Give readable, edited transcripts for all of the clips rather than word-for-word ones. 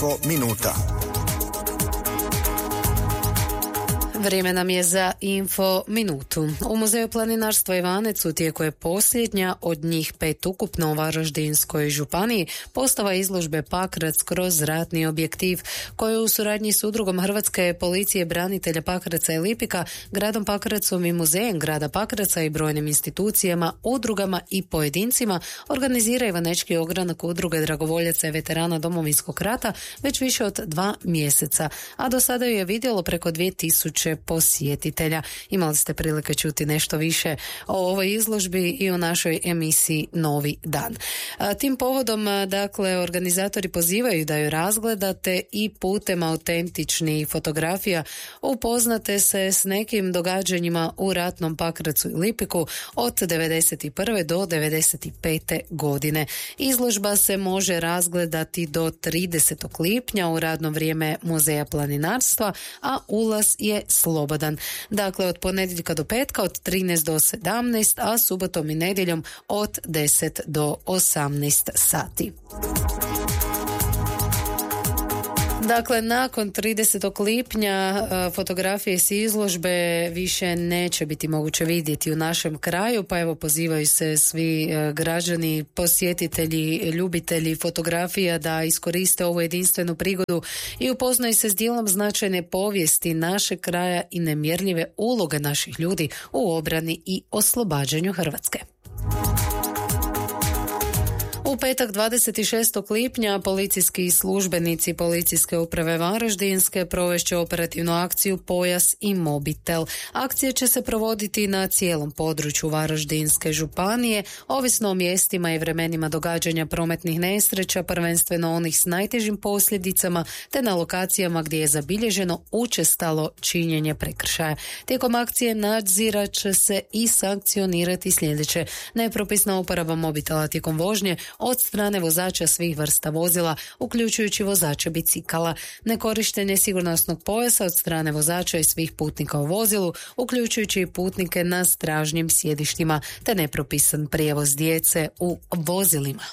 Info minuta. Vrijeme nam je za Info minutu. U Muzeju planinarstva Ivanec u tijeku je posljednja od njih 5 ukupno u Varaždinskoj županiji postava izložbe Pakrac kroz ratni objektiv, koju u suradnji s Udrugom Hrvatske policije branitelja Pakraca i Lipika, gradom Pakracom i muzejem grada Pakraca i brojnim institucijama, udrugama i pojedincima organizira Ivanečki ogranak Udruge dragovoljaca i veterana Domovinskog rata već više od 2 mjeseca, a do sada ju je vidjelo preko 2000 posjetitelja. Imali ste prilike čuti nešto više o ovoj izložbi i u našoj emisiji Novi dan. Tim povodom, dakle, organizatori pozivaju da ju razgledate i putem autentičnih fotografija upoznate se s nekim događanjima u ratnom Pakracu i Lipiku od 1991. do 1995. godine. Izložba se može razgledati do 30. lipnja u radno vrijeme Muzeja planinarstva, a ulaz je slobodan. Dakle, od ponedjeljka do petka od 13 do 17, a subotom i nedjeljom od 10 do 18 sati. Dakle, nakon 30. lipnja fotografije s izložbe više neće biti moguće vidjeti u našem kraju, pa evo pozivaju se svi građani, posjetitelji, ljubitelji fotografija da iskoriste ovu jedinstvenu prigodu i upoznaju se s dijelom značajne povijesti našeg kraja i nemjerljive uloge naših ljudi u obrani i oslobađanju Hrvatske. U petak 26. lipnja policijski službenici Policijske uprave Varaždinske provešće operativnu akciju Pojas i mobitel. Akcija će se provoditi na cijelom području Varaždinske županije, ovisno o mjestima i vremenima događanja prometnih nesreća, prvenstveno onih s najtežim posljedicama, te na lokacijama gdje je zabilježeno učestalo činjenje prekršaja. Tijekom akcije nadzirat će se i sankcionirati sljedeće: nepropisna uporaba mobitela tijekom vožnje od strane vozača svih vrsta vozila, uključujući vozača bicikala, nekorištenje sigurnosnog pojasa od strane vozača i svih putnika u vozilu, uključujući i putnike na stražnjim sjedištima, te nepropisan prijevoz djece u vozilima.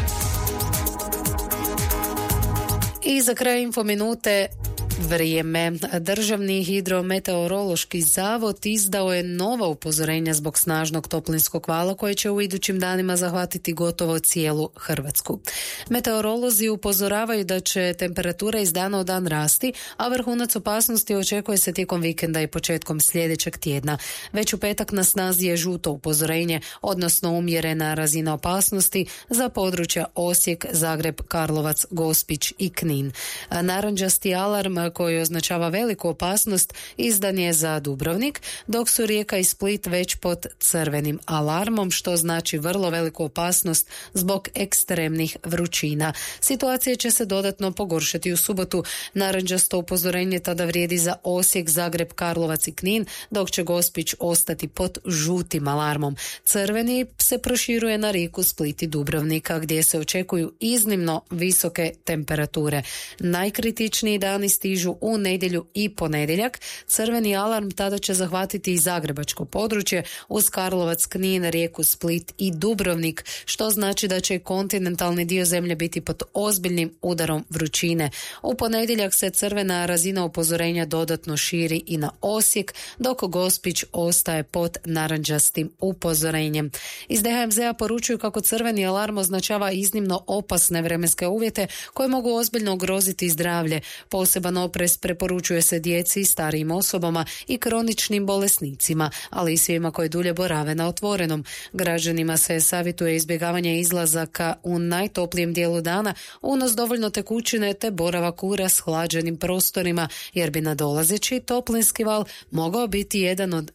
I za kraj Info minute vrijeme. Državni hidrometeorološki zavod izdao je nova upozorenja zbog snažnog toplinskog vala koje će u idućim danima zahvatiti gotovo cijelu Hrvatsku. Meteorolozi upozoravaju da će temperatura iz dana u dan rasti, a vrhunac opasnosti očekuje se tijekom vikenda i početkom sljedećeg tjedna. Već u petak na snazi je žuto upozorenje, odnosno umjerena razina opasnosti za područja Osijek, Zagreb, Karlovac, Gospić i Knin. Narančasti alarm koji označava veliku opasnost izdan je za Dubrovnik, dok su Rijeka i Split već pod crvenim alarmom, što znači vrlo veliku opasnost zbog ekstremnih vrućina. Situacija će se dodatno pogoršati u subotu. Narančasto upozorenje tada vrijedi za Osijek, Zagreb, Karlovac i Knin, dok će Gospić ostati pod žutim alarmom. Crveni se proširuje na Rijeku, Split i Dubrovnika, gdje se očekuju iznimno visoke temperature. Najkritičniji dani stižu u nedjelju i ponedjeljak. Crveni alarm tada će zahvatiti i zagrebačko područje uz Karlovac, Knin, Rijeku, Split i Dubrovnik, što znači da će kontinentalni dio zemlje biti pod ozbiljnim udarom vrućine. U ponedjeljak se crvena razina upozorenja dodatno širi i na Osijek, dok Gospić ostaje pod narančastim upozorenjem. Iz DHMZ-a poručuju kako crveni alarm označava iznimno opasne vremenske uvjete koje mogu ozbiljno ugroziti zdravlje. Poseban oprez preporučuje se djeci, starijim osobama i kroničnim bolesnicima, ali i svima koji dulje borave na otvorenom. Građanima se savjetuje izbjegavanje izlazaka u najtoplijem dijelu dana, unos dovoljno tekućine te boravak u rashlađenim prostorima, jer bi nadolazeći toplinski val mogao biti jedan od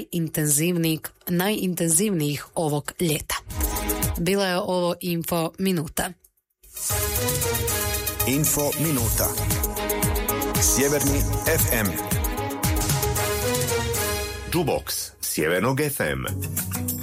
najintenzivnijih ovog ljeta. Bila je ovo Info minuta. Info minuta. Sjeverni FM. Jukebox Sjevernog FM.